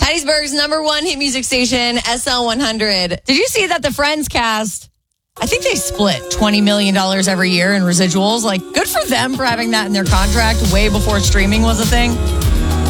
Hattiesburg's number one hit music station, SL100. Did you see that the Friends cast, I think they split $20 million every year in residuals? Like, good for them for having that in their contract way before streaming was a thing.